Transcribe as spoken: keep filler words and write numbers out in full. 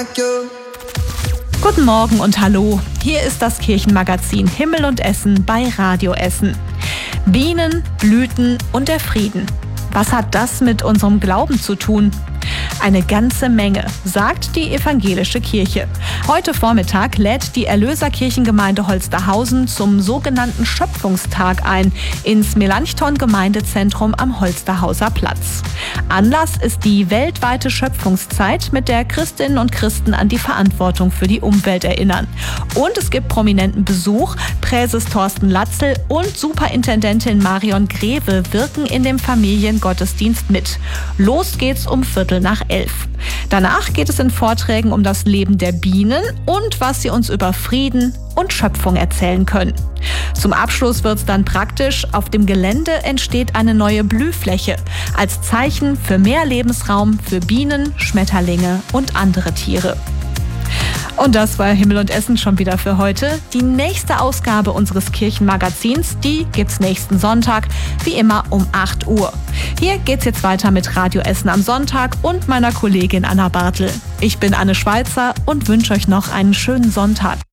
Guten Morgen und hallo. Hier ist das Kirchenmagazin Himmel und Essen bei Radio Essen. Bienen, Blüten und der Frieden. Was hat das mit unserem Glauben zu tun? Eine ganze Menge, sagt die evangelische Kirche. Heute Vormittag lädt die Erlöserkirchengemeinde Holsterhausen zum sogenannten Schöpfungstag ein ins Melanchthon-Gemeindezentrum am Holsterhauser Platz. Anlass ist die weltweite Schöpfungszeit, mit der Christinnen und Christen an die Verantwortung für die Umwelt erinnern. Und es gibt prominenten Besuch. Präses Thorsten Latzel und Superintendentin Marion Greve wirken in dem Familiengottesdienst mit. Los geht's um Viertel nach elf. Danach geht es in Vorträgen um das Leben der Bienen und was sie uns über Frieden und Schöpfung erzählen können. Zum Abschluss wird es dann praktisch. Auf dem Gelände entsteht eine neue Blühfläche als Zeichen für mehr Lebensraum für Bienen, Schmetterlinge und andere Tiere. Und das war Himmel und Essen schon wieder für heute. Die nächste Ausgabe unseres Kirchenmagazins, die gibt's nächsten Sonntag, wie immer um acht Uhr. Hier geht's jetzt weiter mit Radio Essen am Sonntag und meiner Kollegin Anna Bartel. Ich bin Anne Schweizer und wünsche euch noch einen schönen Sonntag.